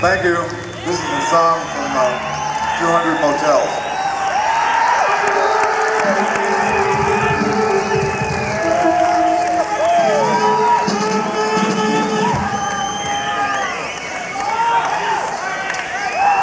Thank you. This is a song from 200 Motels.